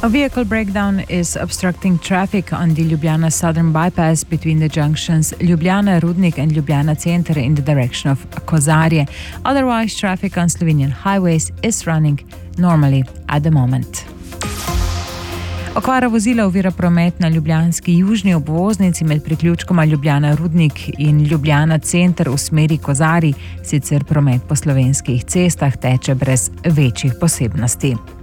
A vehicle breakdown is obstructing traffic on the Ljubljana Southern Bypass between the junctions Ljubljana Rudnik and Ljubljana Center in the direction of Kozarje. Otherwise, traffic on Slovenian highways is running normally at the moment. Okvara vozila ovira promet na ljubljanski južni obvoznici med priključkoma Ljubljana Rudnik in Ljubljana Center v smeri Kozarij. Sicer promet po slovenskih cestah teče brez večjih posebnosti.